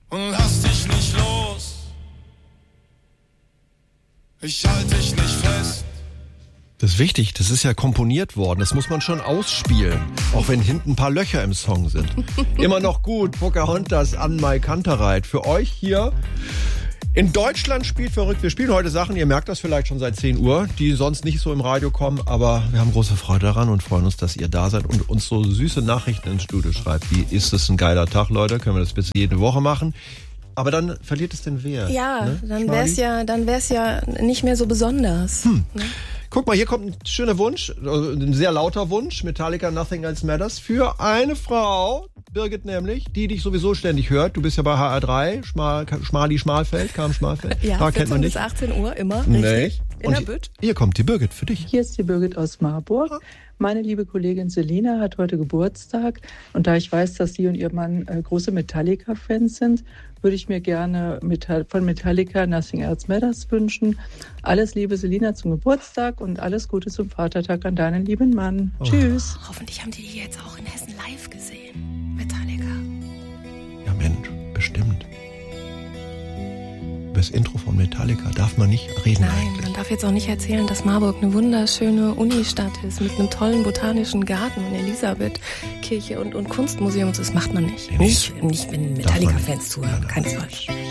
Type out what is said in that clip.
und lass dich nicht los. Ich halte dich nicht fest. Das ist wichtig, das ist ja komponiert worden, das muss man schon ausspielen, auch wenn hinten ein paar Löcher im Song sind. Immer noch gut, Pocahontas an Mai Kantereit. Für euch hier in Deutschland spielt verrückt. Wir spielen heute Sachen, ihr merkt das vielleicht schon seit 10 Uhr, die sonst nicht so im Radio kommen, aber wir haben große Freude daran und freuen uns, dass ihr da seid und uns so süße Nachrichten ins Studio schreibt. Wie ist es ein geiler Tag, Leute? Können wir das bitte jede Woche machen? Aber dann verliert es den Wert. Ja, ne? dann wär's ja nicht mehr so besonders. Ne? Guck mal, hier kommt ein schöner Wunsch, ein sehr lauter Wunsch, Metallica Nothing Else Matters, für eine Frau, Birgit nämlich, die dich sowieso ständig hört. Du bist ja bei HR3, Schmalfeld. Ja, kennt man nicht. bis 18 Uhr immer, Nee. richtig, in der Bütt. Hier kommt die Birgit für dich. Hier ist die Birgit aus Marburg. Meine liebe Kollegin Selina hat heute Geburtstag und da ich weiß, dass sie und ihr Mann große Metallica-Fans sind, würde ich mir gerne von Metallica Nothing Else Matters wünschen. Alles Liebe, Selina, zum Geburtstag und alles Gute zum Vatertag an deinen lieben Mann. Tschüss. Hoffentlich haben die jetzt auch in Hessen live gesehen, Metallica. Ja Mensch, bestimmt. Über das Intro von Metallica darf man nicht reden. Nein, eigentlich. man darf jetzt auch nicht erzählen, dass Marburg eine wunderschöne Unistadt ist mit einem tollen botanischen Garten und Elisabethkirche und Kunstmuseum. Das macht man nicht. Nee, Nicht wenn Metallica-Fans zuhören. Keine Quatsch.